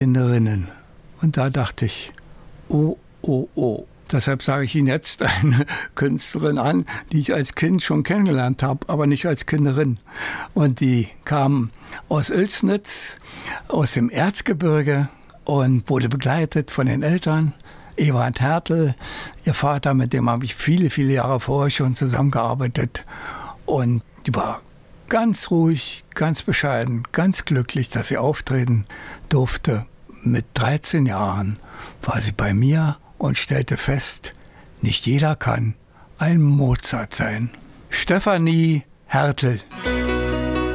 Kinderinnen. Und da dachte ich, oh, oh, oh. Deshalb sage ich Ihnen jetzt eine Künstlerin an, die ich als Kind schon kennengelernt habe, aber nicht als Kinderin. Und die kam aus Oelsnitz, aus dem Erzgebirge und wurde begleitet von den Eltern. Ewald Hertel, ihr Vater, mit dem habe ich viele, viele Jahre vorher schon zusammengearbeitet. Und die war ganz ruhig, ganz bescheiden, ganz glücklich, dass sie auftreten durfte. Mit 13 Jahren war sie bei mir und stellte fest, nicht jeder kann ein Mozart sein. Stefanie Hertel.